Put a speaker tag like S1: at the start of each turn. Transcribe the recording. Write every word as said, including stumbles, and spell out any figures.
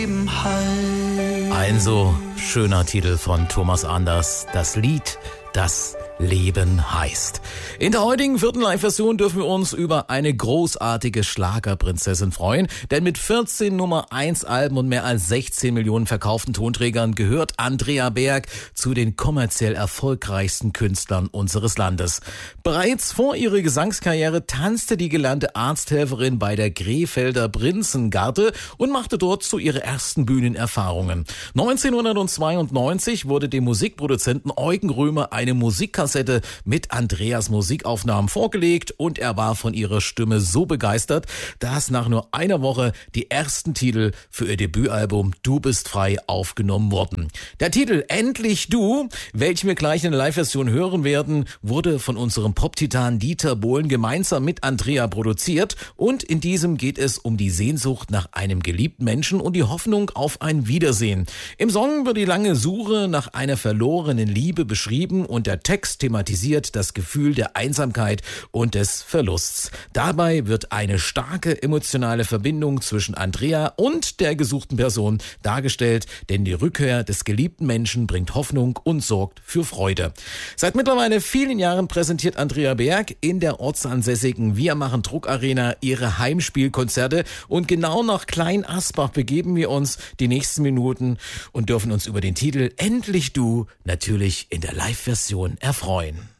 S1: Ein so schöner Titel von Thomas Anders, das Lied, das Leben heißt. In der heutigen vierten Live-Version dürfen wir uns über eine großartige Schlagerprinzessin freuen, denn mit vierzehn Nummer eins Alben und mehr als sechzehn Millionen verkauften Tonträgern gehört Andrea Berg zu den kommerziell erfolgreichsten Künstlern unseres Landes. Bereits vor ihrer Gesangskarriere tanzte die gelernte Arzthelferin bei der Krefelder Prinzengarde und machte dort zu ihre ersten Bühnenerfahrungen. neunzehnhundertzweiundneunzig wurde dem Musikproduzenten Eugen Römer eine Musikkassette mit Andreas Musikaufnahmen vorgelegt und er war von ihrer Stimme so begeistert, dass nach nur einer Woche die ersten Titel für ihr Debütalbum Du bist frei aufgenommen wurden. Der Titel Endlich du, welchen wir gleich in der Live-Version hören werden, wurde von unserem Pop-Titan Dieter Bohlen gemeinsam mit Andrea produziert und in diesem geht es um die Sehnsucht nach einem geliebten Menschen und die Hoffnung auf ein Wiedersehen. Im Song wird die lange Suche nach einer verlorenen Liebe beschrieben und der Text thematisiert das Gefühl der Einsamkeit und des Verlusts. Dabei wird eine starke emotionale Verbindung zwischen Andrea und der gesuchten Person dargestellt, denn die Rückkehr des geliebten Menschen bringt Hoffnung und sorgt für Freude. Seit mittlerweile vielen Jahren präsentiert Andrea Berg in der ortsansässigen Wir machen Druck Arena ihre Heimspielkonzerte und genau nach Klein Asbach begeben wir uns die nächsten Minuten und dürfen uns über den Titel Endlich du natürlich in der Live-Version erfreuen.